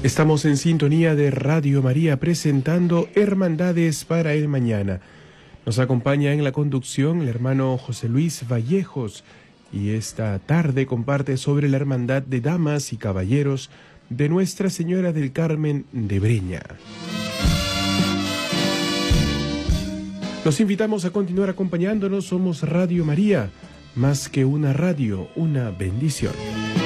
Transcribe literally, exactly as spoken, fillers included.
Estamos en sintonía de Radio María presentando Hermandades para el Mañana. Nos acompaña en la conducción el hermano José Luis Vallejos y esta tarde comparte sobre la hermandad de damas y caballeros de Nuestra Señora del Carmen de Breña. Los invitamos a continuar acompañándonos. Somos Radio María, más que una radio, una bendición.